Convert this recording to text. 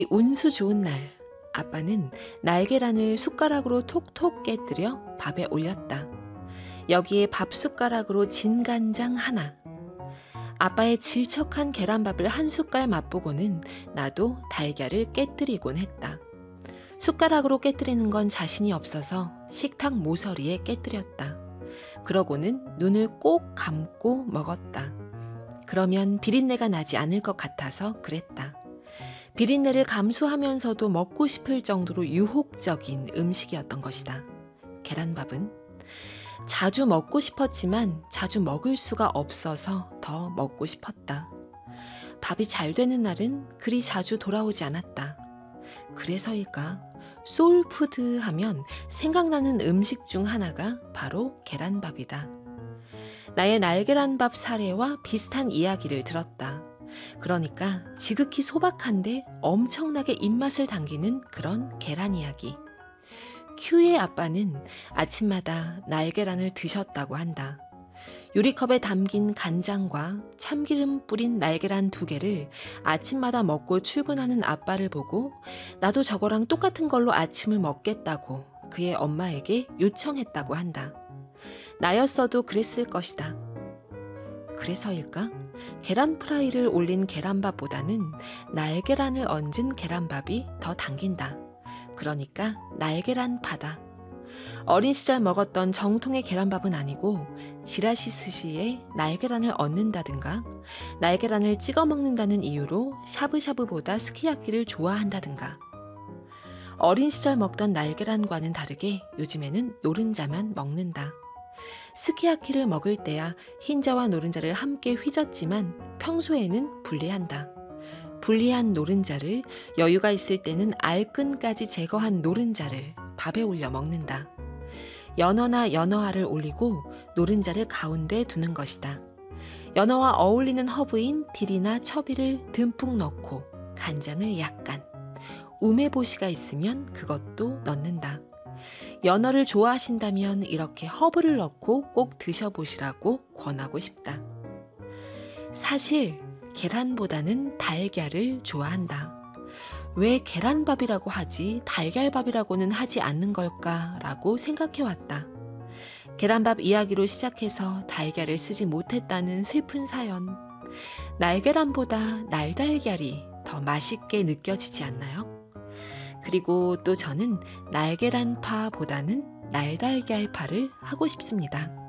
운수 좋은 날, 아빠는 날계란을 숟가락으로 톡톡 깨뜨려 밥에 올렸다. 여기에 밥 숟가락으로 진간장 하나. 아빠의 질척한 계란밥을 한 숟갈 맛보고는 나도 달걀을 깨뜨리곤 했다. 숟가락으로 깨뜨리는 건 자신이 없어서 식탁 모서리에 깨뜨렸다. 그러고는 눈을 꼭 감고 먹었다. 그러면 비린내가 나지 않을 것 같아서 그랬다. 비린내를 감수하면서도 먹고 싶을 정도로 유혹적인 음식이었던 것이다. 계란밥은 자주 먹고 싶었지만 자주 먹을 수가 없어서 더 먹고 싶었다. 밥이 잘 되는 날은 그리 자주 돌아오지 않았다. 그래서일까? 소울푸드 하면 생각나는 음식 중 하나가 바로 계란밥이다. 나의 날계란밥 사례와 비슷한 이야기를 들었다. 그러니까 지극히 소박한데 엄청나게 입맛을 당기는 그런 계란 이야기. 큐의 아빠는 아침마다 날계란을 드셨다고 한다. 유리컵에 담긴 간장과 참기름 뿌린 날계란 2개를 아침마다 먹고 출근하는 아빠를 보고 나도 저거랑 똑같은 걸로 아침을 먹겠다고 그의 엄마에게 요청했다고 한다. 나였어도 그랬을 것이다. 그래서일까? 계란 프라이를 올린 계란밥보다는 날계란을 얹은 계란밥이 더 당긴다. 그러니까 날계란파다. 어린 시절 먹었던 정통의 계란밥은 아니고 지라시 스시에 날계란을 얹는다든가 날계란을 찍어 먹는다는 이유로 샤브샤브보다 스키야키를 좋아한다든가. 어린 시절 먹던 날계란과는 다르게 요즘에는 노른자만 먹는다. 스키야키를 먹을 때야 흰자와 노른자를 함께 휘젓지만 평소에는 분리한다. 분리한 노른자를 여유가 있을 때는 알끈까지 제거한 노른자를 밥에 올려 먹는다. 연어나 연어알을 올리고 노른자를 가운데 두는 것이다. 연어와 어울리는 허브인 딜이나 첩이를 듬뿍 넣고 간장을 약간, 우메보시가 있으면 그것도 넣는다. 연어를 좋아하신다면 이렇게 허브를 넣고 꼭 드셔보시라고 권하고 싶다. 사실 계란보다는 달걀을 좋아한다. 왜 계란밥이라고 하지 달걀밥이라고는 하지 않는 걸까라고 생각해왔다. 계란밥 이야기로 시작해서 달걀을 쓰지 못했다는 슬픈 사연. 날계란보다 날달걀이 더 맛있게 느껴지지 않나요? 그리고 또 저는 날계란파보다는 날달걀파를 하고 싶습니다.